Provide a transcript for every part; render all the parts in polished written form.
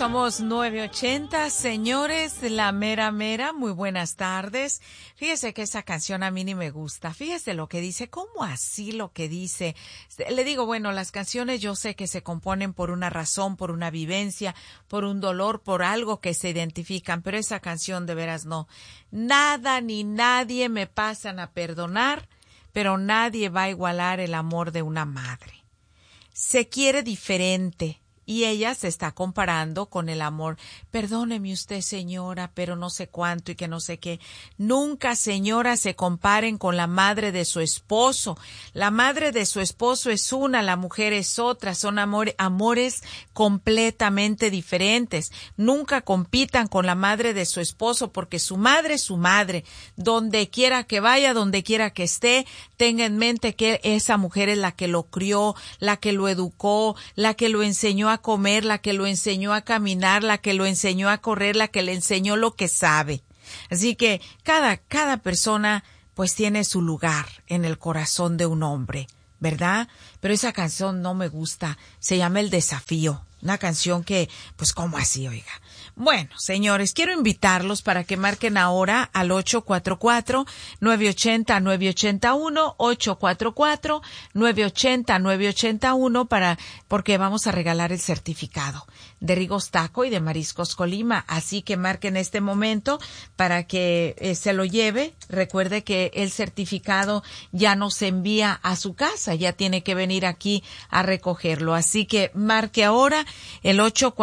somos 980, señores, la mera mera, muy buenas tardes. Fíjese que esa canción a mí ni me gusta, fíjese lo que dice, ¿cómo así lo que dice? Le digo, bueno, las canciones yo sé que se componen por una razón, por una vivencia, por un dolor, por algo que se identifican, pero esa canción de veras no. Nada ni nadie me pasan a perdonar, pero nadie va a igualar el amor de una madre. Se quiere diferente. Y ella se está comparando con el amor. Perdóneme usted, señora, pero no sé cuánto y que no sé qué. Nunca, señora, se comparen con la madre de su esposo. La madre de su esposo es una, la mujer es otra. Son amores completamente diferentes. Nunca compitan con la madre de su esposo porque su madre es su madre. Donde quiera que vaya, donde quiera que esté, tenga en mente que esa mujer es la que lo crió, la que lo educó, la que lo enseñó a comer, la que lo enseñó a caminar, la que lo enseñó a correr, la que le enseñó lo que sabe. Así que cada persona pues tiene su lugar en el corazón de un hombre, ¿verdad? Pero esa canción no me gusta, se llama El Desafío, una canción que, pues, ¿cómo así, oiga? Bueno, señores, quiero invitarlos para que marquen ahora al 844-980-981, 844-980-981 porque vamos a regalar el certificado de Rigos Taco y de Mariscos Colima. Así que marquen este momento para que se lo lleve. Recuerde que el certificado ya no se envía a su casa, ya tiene que venir aquí a recogerlo. Así que marque ahora el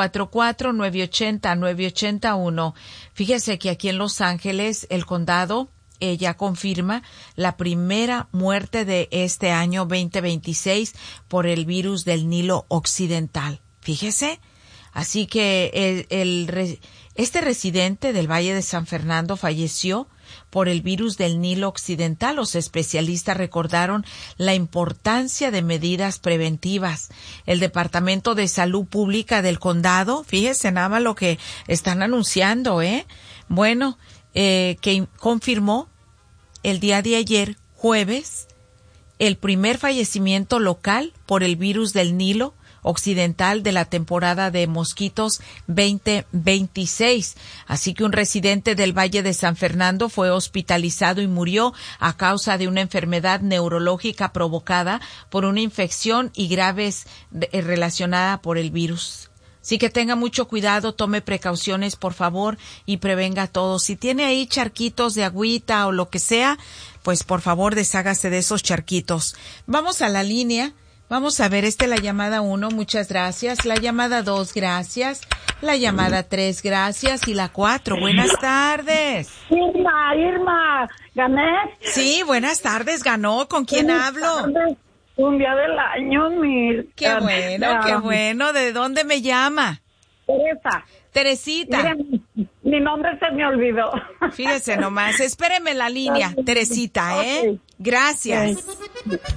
844-980-981. Fíjese que aquí en Los Ángeles, el condado ya confirma la primera muerte de este año 2026 por el virus del Nilo Occidental. Fíjese. Así que este residente del Valle de San Fernando falleció por el virus del Nilo Occidental. Los especialistas recordaron la importancia de medidas preventivas. El Departamento de Salud Pública del condado, fíjese nada más lo que están anunciando, bueno, que confirmó el día de ayer, jueves, el primer fallecimiento local por el virus del Nilo Occidental de la temporada de mosquitos 2026. Así que un residente del Valle de San Fernando fue hospitalizado y murió a causa de una enfermedad neurológica provocada por una infección y graves relacionada por el virus. Así que tenga mucho cuidado, tome precauciones, por favor, y prevenga todo. Si tiene ahí charquitos de agüita o lo que sea, pues por favor deshágase de esos charquitos. Vamos a la línea. Vamos a ver, la llamada 1, muchas gracias. La llamada 2, gracias. La llamada 3, gracias. Y la 4, buenas tardes. Irma, ¿gané? Sí, buenas tardes, ganó. ¿Con quién hablo? Un día del año, Qué bueno. ¿De dónde me llama? Teresita. Mira, mi nombre se me olvidó. Fíjese nomás, espéreme la línea, Teresita, Okay. Gracias.